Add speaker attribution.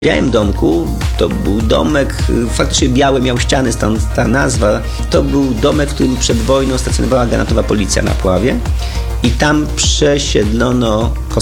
Speaker 1: W Białym Domku to był domek, faktycznie biały, miał ściany, stąd ta nazwa. To był domek, w którym przed wojną stacjonowała granatowa policja na Puławie i tam przesiedlono